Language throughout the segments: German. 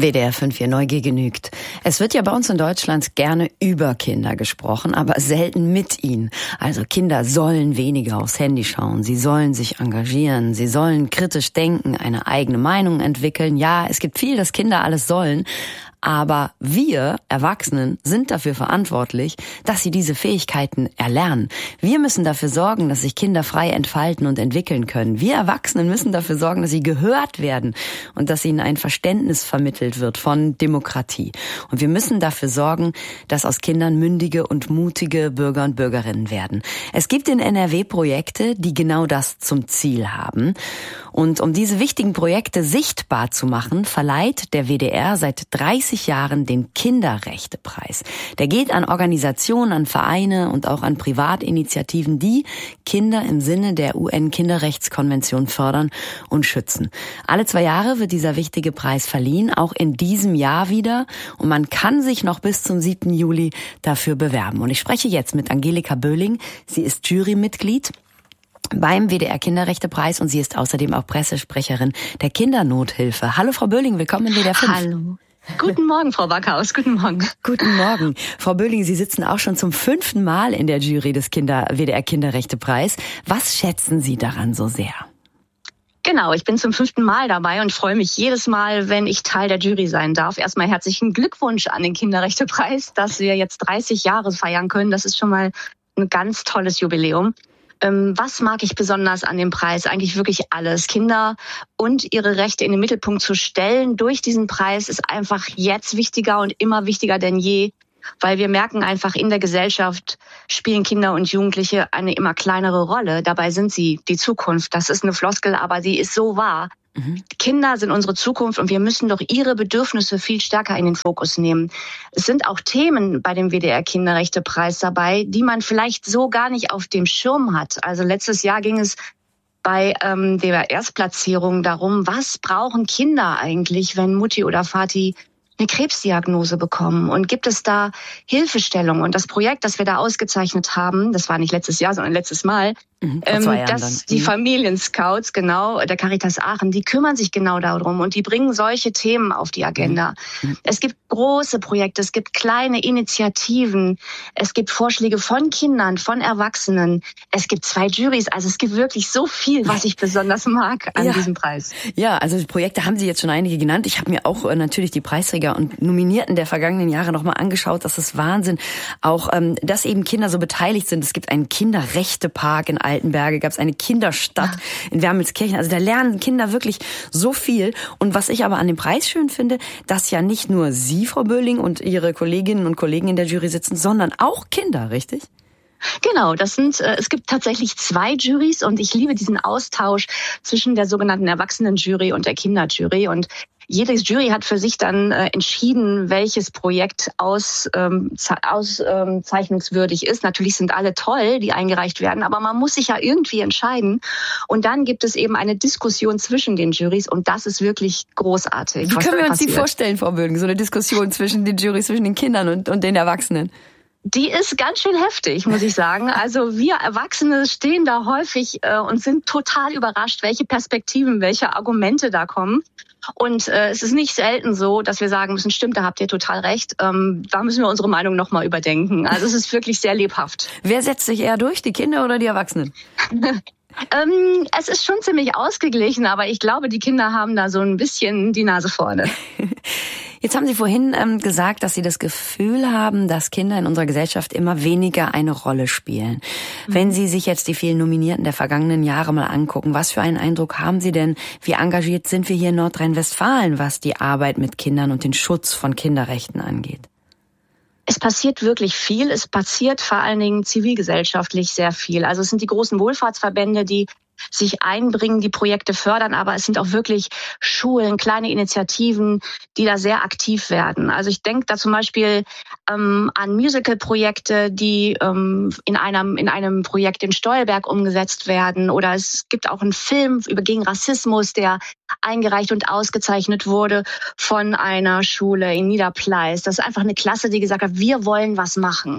WDR 5 hier Neugier genügt. Es wird ja bei uns in Deutschland gerne über Kinder gesprochen, aber selten mit ihnen. Also Kinder sollen weniger aufs Handy schauen, sie sollen sich engagieren, sie sollen kritisch denken, eine eigene Meinung entwickeln. Ja, es gibt viel, das Kinder alles sollen. Aber wir Erwachsenen sind dafür verantwortlich, dass sie diese Fähigkeiten erlernen. Wir müssen dafür sorgen, dass sich Kinder frei entfalten und entwickeln können. Wir Erwachsenen müssen dafür sorgen, dass sie gehört werden und dass ihnen ein Verständnis vermittelt wird von Demokratie. Und wir müssen dafür sorgen, dass aus Kindern mündige und mutige Bürger und Bürgerinnen werden. Es gibt in NRW Projekte, die genau das zum Ziel haben. Und um diese wichtigen Projekte sichtbar zu machen, verleiht der WDR seit 30 Jahren den Kinderrechtepreis. Der geht an Organisationen, an Vereine und auch an Privatinitiativen, die Kinder im Sinne der UN-Kinderrechtskonvention fördern und schützen. Alle 2 Jahre wird dieser wichtige Preis verliehen, auch in diesem Jahr wieder. Und man kann sich noch bis zum 7. Juli dafür bewerben. Und ich spreche jetzt mit Angelika Böhling. Sie ist Jurymitglied beim WDR Kinderrechtepreis und sie ist außerdem auch Pressesprecherin der Kindernothilfe. Hallo Frau Böhling, willkommen in WDR 5. Hallo. Guten Morgen, Frau Backhaus. Guten Morgen. Guten Morgen. Frau Böhling, Sie sitzen auch schon zum 5. Mal in der Jury des WDR Kinderrechtepreis. Was schätzen Sie daran so sehr? Genau, ich bin zum 5. Mal dabei und freue mich jedes Mal, wenn ich Teil der Jury sein darf. Erstmal herzlichen Glückwunsch an den Kinderrechtepreis, dass wir jetzt 30 Jahre feiern können. Das ist schon mal ein ganz tolles Jubiläum. Was mag ich besonders an dem Preis? Eigentlich wirklich alles. Kinder und ihre Rechte in den Mittelpunkt zu stellen durch diesen Preis ist einfach jetzt wichtiger und immer wichtiger denn je, weil wir merken einfach, in der Gesellschaft spielen Kinder und Jugendliche eine immer kleinere Rolle. Dabei sind sie die Zukunft. Das ist eine Floskel, aber sie ist so wahr. Kinder sind unsere Zukunft und wir müssen doch ihre Bedürfnisse viel stärker in den Fokus nehmen. Es sind auch Themen bei dem WDR Kinderrechtepreis dabei, die man vielleicht so gar nicht auf dem Schirm hat. Also letztes Jahr ging es bei der Erstplatzierung darum, was brauchen Kinder eigentlich, wenn Mutti oder Vati eine Krebsdiagnose bekommen, und gibt es da Hilfestellung? Und das Projekt, das wir da ausgezeichnet haben, das war nicht letztes Jahr, sondern letztes Mal, die Familienscouts, genau, der Caritas Aachen, die kümmern sich genau darum und die bringen solche Themen auf die Agenda. Es gibt große Projekte, es gibt kleine Initiativen, es gibt Vorschläge von Kindern, von Erwachsenen, es gibt 2 Jurys, also es gibt wirklich so viel, was ich besonders mag an diesem Preis. Ja, also die Projekte haben Sie jetzt schon einige genannt. Ich habe mir auch natürlich die Preisträger und Nominierten der vergangenen Jahre nochmal angeschaut. Das ist Wahnsinn. Auch, dass eben Kinder so beteiligt sind. Es gibt einen Kinderrechtepark in Altenberge, gab es eine Kinderstadt in Wermelskirchen. Also da lernen Kinder wirklich so viel. Und was ich aber an dem Preis schön finde, dass ja nicht nur Sie, Frau Böhling, und Ihre Kolleginnen und Kollegen in der Jury sitzen, sondern auch Kinder, richtig? Genau, es gibt tatsächlich 2 Jurys und ich liebe diesen Austausch zwischen der sogenannten Erwachsenen-Jury und der Kinderjury. Und jede Jury hat für sich dann entschieden, welches Projekt auszeichnungswürdig ist. Natürlich sind alle toll, die eingereicht werden, aber man muss sich ja irgendwie entscheiden. Und dann gibt es eben eine Diskussion zwischen den Jurys und das ist wirklich großartig. Wie können wir uns die vorstellen, Frau Böhling, so eine Diskussion zwischen den Jurys, zwischen den Kindern und den Erwachsenen? Die ist ganz schön heftig, muss ich sagen. Also wir Erwachsene stehen da häufig und sind total überrascht, welche Perspektiven, welche Argumente da kommen. Und es ist nicht selten so, dass wir sagen müssen, stimmt, da habt ihr total recht. Da müssen wir unsere Meinung nochmal überdenken. Also es ist wirklich sehr lebhaft. Wer setzt sich eher durch, die Kinder oder die Erwachsenen? Es ist schon ziemlich ausgeglichen, aber ich glaube, die Kinder haben da so ein bisschen die Nase vorne. Jetzt haben Sie vorhin gesagt, dass Sie das Gefühl haben, dass Kinder in unserer Gesellschaft immer weniger eine Rolle spielen. Wenn Sie sich jetzt die vielen Nominierten der vergangenen Jahre mal angucken, was für einen Eindruck haben Sie denn? Wie engagiert sind wir hier in Nordrhein-Westfalen, was die Arbeit mit Kindern und den Schutz von Kinderrechten angeht? Es passiert wirklich viel. Es passiert vor allen Dingen zivilgesellschaftlich sehr viel. Also es sind die großen Wohlfahrtsverbände, die sich einbringen, die Projekte fördern, aber es sind auch wirklich Schulen, kleine Initiativen, die da sehr aktiv werden. Also ich denke da zum Beispiel an Musical-Projekte, die in einem Projekt in Stolberg umgesetzt werden, oder es gibt auch einen Film gegen Rassismus, der eingereicht und ausgezeichnet wurde von einer Schule in Niederpleis. Das ist einfach eine Klasse, die gesagt hat, wir wollen was machen.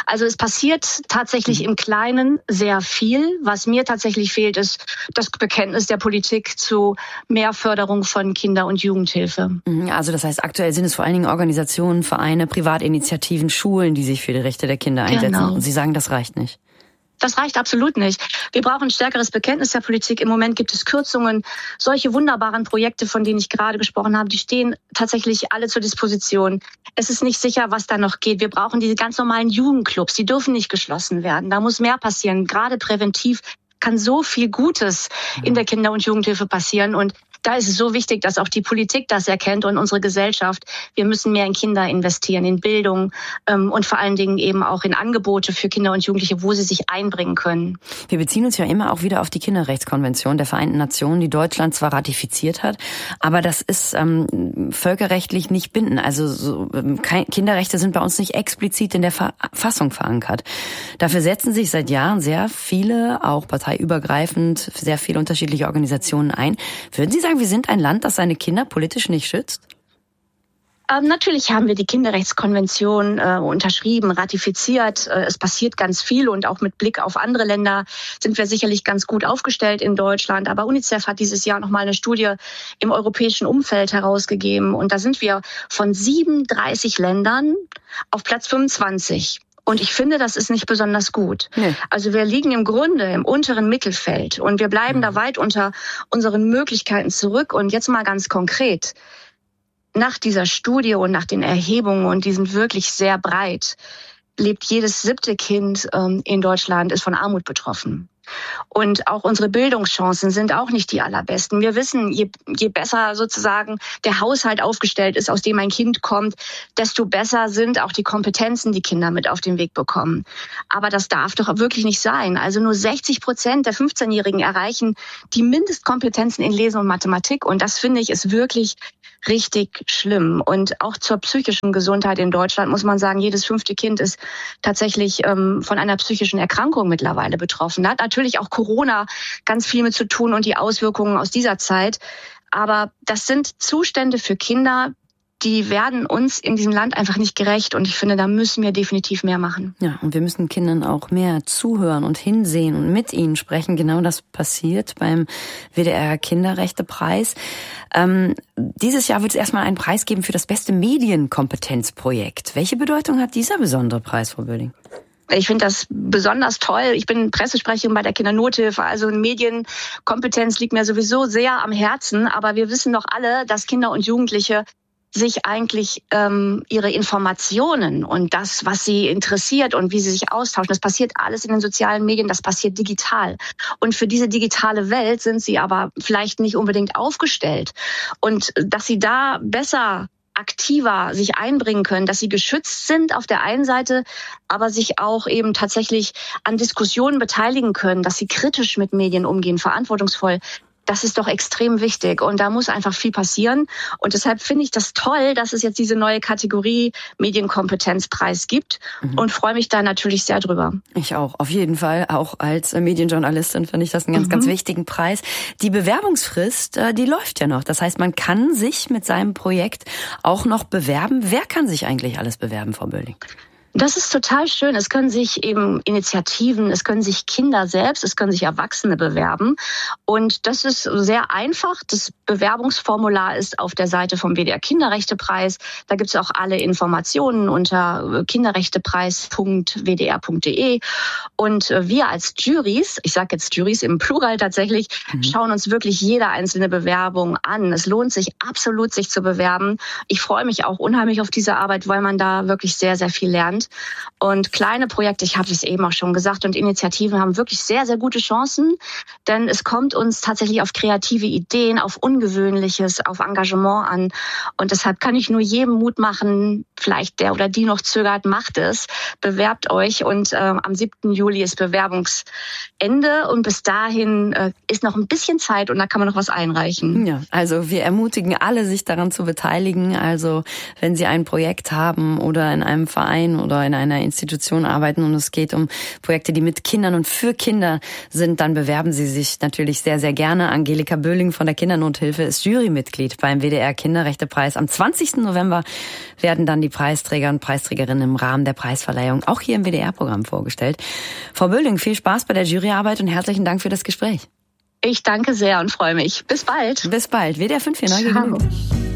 Also es passiert tatsächlich im Kleinen sehr viel. Was mir tatsächlich fehlt, ist das Bekenntnis der Politik zu mehr Förderung von Kinder- und Jugendhilfe. Also das heißt, aktuell sind es vor allen Dingen Organisationen, Vereine, Privatinitiativen, Schulen, die sich für die Rechte der Kinder einsetzen. Genau. Und Sie sagen, das reicht nicht. Das reicht absolut nicht. Wir brauchen ein stärkeres Bekenntnis der Politik. Im Moment gibt es Kürzungen. Solche wunderbaren Projekte, von denen ich gerade gesprochen habe, die stehen tatsächlich alle zur Disposition. Es ist nicht sicher, was da noch geht. Wir brauchen diese ganz normalen Jugendclubs. Die dürfen nicht geschlossen werden. Da muss mehr passieren. Gerade präventiv kann so viel Gutes in der Kinder- und Jugendhilfe passieren. Und da ist es so wichtig, dass auch die Politik das erkennt und unsere Gesellschaft. Wir müssen mehr in Kinder investieren, in Bildung und vor allen Dingen eben auch in Angebote für Kinder und Jugendliche, wo sie sich einbringen können. Wir beziehen uns ja immer auch wieder auf die Kinderrechtskonvention der Vereinten Nationen, die Deutschland zwar ratifiziert hat, aber das ist völkerrechtlich nicht bindend. Also Kinderrechte sind bei uns nicht explizit in der Verfassung verankert. Dafür setzen sich seit Jahren sehr viele, auch parteiübergreifend, sehr viele unterschiedliche Organisationen ein. Würden Sie sagen, wir sind ein Land, das seine Kinder politisch nicht schützt? Natürlich haben wir die Kinderrechtskonvention unterschrieben, ratifiziert. Es passiert ganz viel und auch mit Blick auf andere Länder sind wir sicherlich ganz gut aufgestellt in Deutschland. Aber UNICEF hat dieses Jahr nochmal eine Studie im europäischen Umfeld herausgegeben und da sind wir von 37 Ländern auf Platz 25. Und ich finde, das ist nicht besonders gut. Nee. Also wir liegen im Grunde im unteren Mittelfeld und wir bleiben da weit unter unseren Möglichkeiten zurück. Und jetzt mal ganz konkret. Nach dieser Studie und nach den Erhebungen, und die sind wirklich sehr breit, lebt jedes 7. Kind in Deutschland, ist von Armut betroffen. Und auch unsere Bildungschancen sind auch nicht die allerbesten. Wir wissen, je besser sozusagen der Haushalt aufgestellt ist, aus dem ein Kind kommt, desto besser sind auch die Kompetenzen, die Kinder mit auf den Weg bekommen. Aber das darf doch wirklich nicht sein. Also nur 60% der 15-Jährigen erreichen die Mindestkompetenzen in Lesen und Mathematik. Und das, finde ich, ist wirklich richtig schlimm. Und auch zur psychischen Gesundheit in Deutschland muss man sagen, jedes 5. Kind ist tatsächlich von einer psychischen Erkrankung mittlerweile betroffen. Da hat natürlich auch Corona ganz viel mit zu tun und die Auswirkungen aus dieser Zeit. Aber das sind Zustände für Kinder, die werden uns in diesem Land einfach nicht gerecht. Und ich finde, da müssen wir definitiv mehr machen. Ja, und wir müssen Kindern auch mehr zuhören und hinsehen und mit ihnen sprechen. Genau das passiert beim WDR Kinderrechtepreis. Dieses Jahr wird es erstmal einen Preis geben für das beste Medienkompetenzprojekt. Welche Bedeutung hat dieser besondere Preis, Frau Böhling? Ich finde das besonders toll. Ich bin Pressesprecherin bei der Kindernothilfe. Also Medienkompetenz liegt mir sowieso sehr am Herzen. Aber wir wissen doch alle, dass Kinder und Jugendliche sich eigentlich ihre Informationen und das, was sie interessiert und wie sie sich austauschen, das passiert alles in den sozialen Medien, das passiert digital. Und für diese digitale Welt sind sie aber vielleicht nicht unbedingt aufgestellt. Und dass sie da besser, aktiver sich einbringen können, dass sie geschützt sind auf der einen Seite, aber sich auch eben tatsächlich an Diskussionen beteiligen können, dass sie kritisch mit Medien umgehen, verantwortungsvoll. Das ist doch extrem wichtig und da muss einfach viel passieren. Und deshalb finde ich das toll, dass es jetzt diese neue Kategorie Medienkompetenzpreis gibt und freue mich da natürlich sehr drüber. Ich auch, auf jeden Fall. Auch als Medienjournalistin finde ich das einen ganz, ganz wichtigen Preis. Die Bewerbungsfrist, die läuft ja noch. Das heißt, man kann sich mit seinem Projekt auch noch bewerben. Wer kann sich eigentlich alles bewerben, Frau Böhling? Das ist total schön. Es können sich eben Initiativen, es können sich Kinder selbst, es können sich Erwachsene bewerben. Und das ist sehr einfach. Das Bewerbungsformular ist auf der Seite vom WDR Kinderrechtepreis. Da gibt es auch alle Informationen unter kinderrechtepreis.wdr.de. Und wir als Jurys, ich sage jetzt Jurys im Plural tatsächlich, schauen uns wirklich jede einzelne Bewerbung an. Es lohnt sich absolut, sich zu bewerben. Ich freue mich auch unheimlich auf diese Arbeit, weil man da wirklich sehr, sehr viel lernt. Und kleine Projekte, ich habe es eben auch schon gesagt, und Initiativen haben wirklich sehr, sehr gute Chancen, denn es kommt uns tatsächlich auf kreative Ideen, auf Ungewöhnliches, auf Engagement an. Und deshalb kann ich nur jedem Mut machen, vielleicht der oder die noch zögert, macht es, bewerbt euch. Und am 7. Juli ist Bewerbungsende und bis dahin ist noch ein bisschen Zeit und da kann man noch was einreichen. Ja, also wir ermutigen alle, sich daran zu beteiligen. Also wenn Sie ein Projekt haben oder in einem Verein oder oder in einer Institution arbeiten und es geht um Projekte, die mit Kindern und für Kinder sind, dann bewerben Sie sich natürlich sehr, sehr gerne. Angelika Böhling von der Kindernothilfe ist Jurymitglied beim WDR Kinderrechtepreis. Am 20. November werden dann die Preisträger und Preisträgerinnen im Rahmen der Preisverleihung auch hier im WDR-Programm vorgestellt. Frau Böhling, viel Spaß bei der Juryarbeit und herzlichen Dank für das Gespräch. Ich danke sehr und freue mich. Bis bald. Bis bald. WDR 5 hier neu genügt.